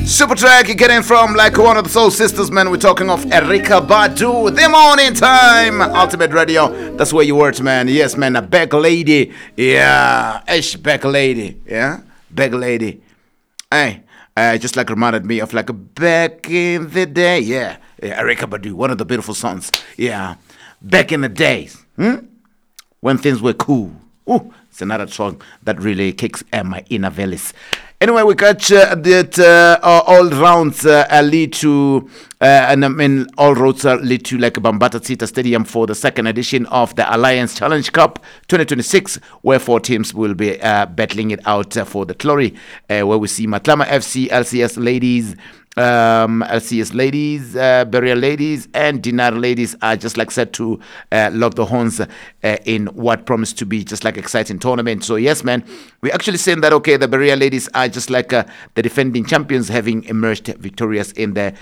Super track you're getting from like one of the Soul Sisters, man. We're talking of Erykah Badu. The morning time. Ultimate Radio. That's where you work, man. Yes, man. A back lady. Yeah. Ish, back lady. Yeah. Back lady. Hey. Just like reminded me of like back in the day. Yeah. Erykah Badu. One of the beautiful songs. Yeah. Back in the days. When things were cool. Ooh. It's another song that really kicks my inner valleys. Anyway, we got that all rounds lead to, and I mean, all roads lead to like Bambata Tsita Stadium for the second edition of the Alliance Challenge Cup 2026, where 4 teams will be battling it out for the glory, where we see Matlama FC, LCS Ladies, Burial Ladies, and Dinar Ladies are just like set to lock the horns in what promised to be just like exciting tournament. So yes, man, we actually saying that okay, the Burial Ladies are just like the defending champions, having emerged victorious in the